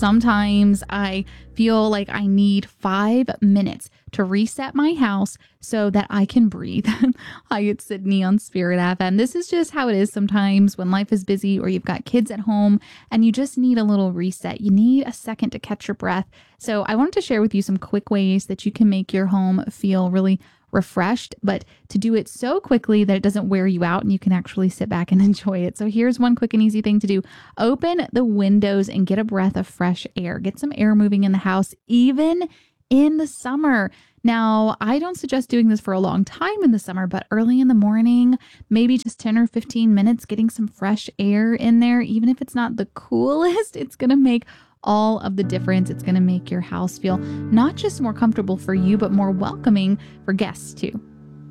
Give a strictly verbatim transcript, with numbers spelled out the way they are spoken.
sometimes I feel like I need five minutes to reset my house so that I can breathe. Hi, it's Sydney on Spirit F M. This is just how it is sometimes when life is busy or you've got kids at home and you just need a little reset. You need a second to catch your breath. So I wanted to share with you some quick ways that you can make your home feel really refreshed, but to do it so quickly that it doesn't wear you out and you can actually sit back and enjoy it. So here's one quick and easy thing to do. Open the windows and get a breath of fresh air. Get some air moving in the house, even in the summer. Now, I don't suggest doing this for a long time in the summer, but early in the morning, maybe just ten or fifteen minutes, getting some fresh air in there, even if it's not the coolest, it's going to make all of the difference. It's going to make your house feel not just more comfortable for you, but more welcoming for guests too.